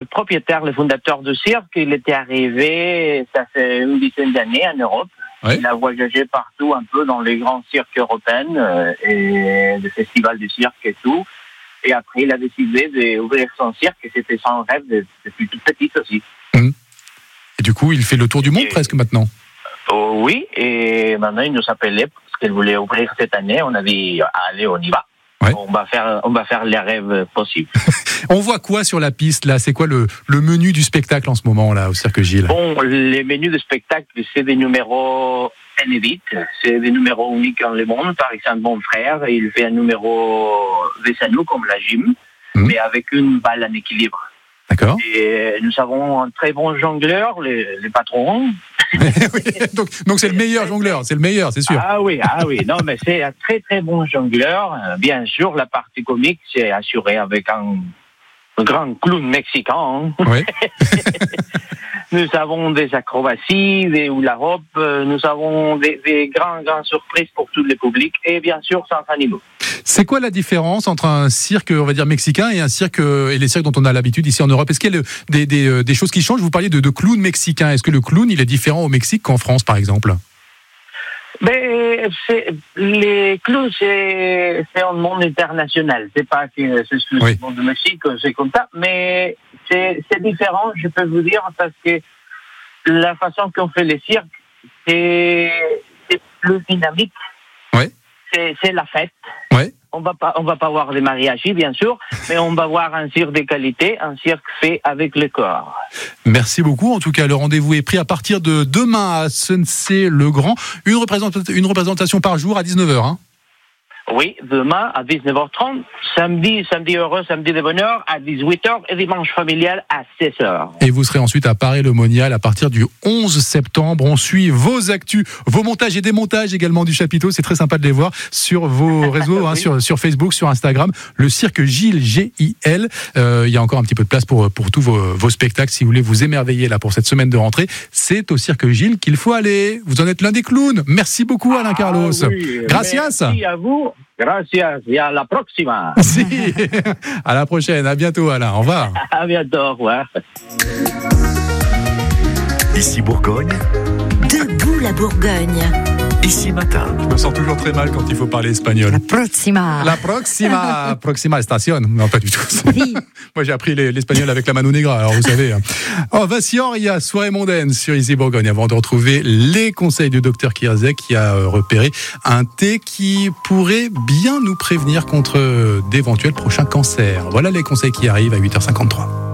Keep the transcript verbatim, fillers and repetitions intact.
propriétaire, le fondateur du cirque, il était arrivé, ça fait une dizaine d'années en Europe. Ouais. Il a voyagé partout un peu dans les grands cirques européens euh, et des festivals du cirque et tout. Et après, il a décidé d'ouvrir son cirque et c'était son rêve depuis toute petite aussi. Mmh. Et du coup, il fait le tour du monde et, presque maintenant. Euh, oui, et maintenant il nous appelait parce qu'il voulait ouvrir cette année. On a dit, allez, on y va. Ouais. On va faire, on va faire les rêves possibles. On voit quoi sur la piste là ? C'est quoi le, le menu du spectacle en ce moment là au Cirque Gilles ? Bon, les menus de spectacle, c'est des numéros inédits, c'est des numéros uniques dans le monde. Par exemple, mon frère, il fait un numéro Vesano comme la gym, mmh. mais avec une balle en équilibre. D'accord. Et nous avons un très bon jongleur, les, les patrons. oui, donc, donc c'est le meilleur jongleur, c'est le meilleur, c'est sûr. Ah oui, ah oui, non, mais c'est un très très bon jongleur. Bien sûr, la partie comique, c'est assuré avec un, un grand clown mexicain. Hein. Oui. Nous avons des acrobaties, des hula hoop, nous avons des, des grandes grandes surprises pour tout le public et bien sûr sans animaux. C'est quoi la différence entre un cirque, on va dire, mexicain et un cirque, et les cirques dont on a l'habitude ici en Europe ? Est-ce qu'il y a des, des, des choses qui changent ? Vous parliez de, de clown mexicain. Est-ce que le clown, il est différent au Mexique qu'en France, par exemple ? Mais c'est, les clowns, c'est, c'est un monde international. C'est pas que c'est exclusivement oui. du Mexique, c'est comme ça. Mais c'est, c'est différent, je peux vous dire, parce que la façon qu'on fait les cirques, c'est, c'est plus dynamique. Oui. C'est, c'est la fête. Oui. On va pas, on va pas voir les mariachis, bien sûr, mais on va voir un cirque de qualité, un cirque fait avec le corps. Merci beaucoup. En tout cas, le rendez-vous est pris à partir de demain à Sensey-le-Grand. Une représentation, une représentation par jour à dix-neuf heures. Hein. Oui, demain à dix-neuf heures trente, samedi, samedi heureux, samedi de bonne heure à dix-huit heures et dimanche familial à seize heures. Et vous serez ensuite à Paray-le-Monial à partir du onze septembre. On suit vos actus, vos montages et démontages également du chapiteau. C'est très sympa de les voir sur vos réseaux, oui. hein, sur, sur Facebook, sur Instagram. Le Cirque Gilles, G I L. Euh, il y a encore un petit peu de place pour, pour tous vos, vos spectacles. Si vous voulez vous émerveiller là pour cette semaine de rentrée, c'est au Cirque Gilles qu'il faut aller. Vous en êtes l'un des clowns. Merci beaucoup Alain Carlos. Ah, oui. Gracias. Merci à vous. Gracias et à la prochaine. Si. À la prochaine. À bientôt, Alain. Au revoir. À bientôt. Au revoir. Ici Bourgogne. Debout la Bourgogne. Ici matin. Je me sens toujours très mal quand il faut parler espagnol. La proxima. La proxima. Proxima estación. Non, pas du tout. Oui. Moi, j'ai appris l'espagnol avec la Mano Negra, alors vous savez. Oh, Vincent, il y a soirée mondaine sur Ici Bourgogne avant de retrouver les conseils du docteur Kierzek qui a repéré un thé qui pourrait bien nous prévenir contre d'éventuels prochains cancers. Voilà les conseils qui arrivent à huit heures cinquante-trois.